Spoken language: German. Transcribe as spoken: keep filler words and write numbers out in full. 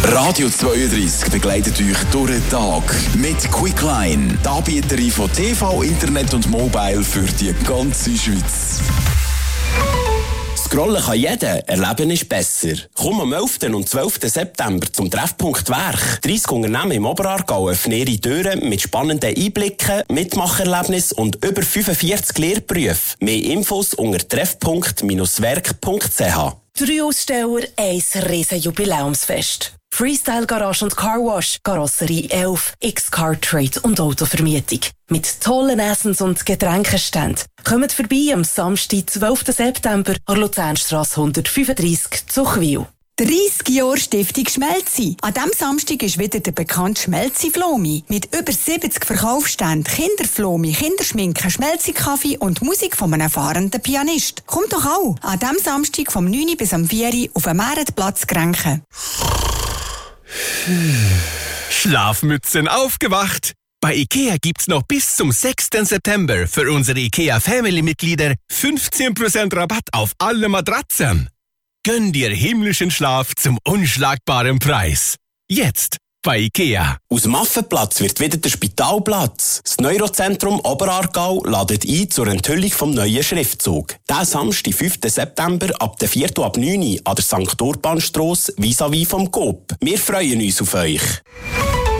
Radio zweiunddreissig begleitet euch durch den Tag mit Quickline, die Anbieterin von T V, Internet und Mobile für die ganze Schweiz. Scrollen kann jeder, Erleben ist besser. Komm am elften und zwölften September zum Treffpunkt Werk. dreissig Unternehmen im Oberaargau öffnen ihre Türen mit spannenden Einblicken, Mitmacherlebnis und über fünfundvierzig Lehrberufen. Mehr Infos unter treffpunkt werk punkt c h. Drei Aussteller, ein riesen Jubiläumsfest. Freestyle Garage und Carwash, Karosserie elf, X-Car Trade und Autovermietung. Mit tollen Essens- und Getränkeständen. Kommt vorbei am Samstag, zwölften September, an Luzernstrasse hundertfünfunddreissig zu Chwil. dreissig Jahre Stiftung Schmelzi. An diesem Samstag ist wieder der bekannte Schmelzi-Flomi. Mit über siebzig Verkaufsständen, Kinderflomi, Kinderschminken, Schmelzi-Kaffee und Musik von einem erfahrenen Pianist. Kommt doch auch an diesem Samstag vom neun bis am vier auf dem Meretplatz Grenchen. Schlafmützen aufgewacht! Bei IKEA gibt's noch bis zum sechsten September für unsere IKEA Family-Mitglieder fünfzehn Prozent Rabatt auf alle Matratzen. Gönn dir himmlischen Schlaf zum unschlagbaren Preis. Jetzt bei IKEA. Aus dem Affenplatz wird wieder der Spitalplatz. Das Neurozentrum Oberaargau ladet ein zur Enthüllung vom neuen Schriftzug. Diesen Samstag, fünften September, ab der vierten ab neun an der Sankt Urbanstrasse vis-à-vis vom Coop. Wir freuen uns auf euch.